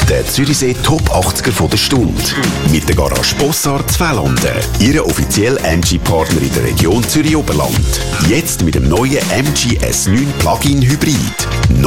Der Zürichsee Top 80er von der Stunde. Mit der Garage Bossard Zwellanden. Ihre offizielle MG-Partner in der Region Zürich-Oberland. Jetzt mit dem neuen MG S9 Plug-in Hybrid.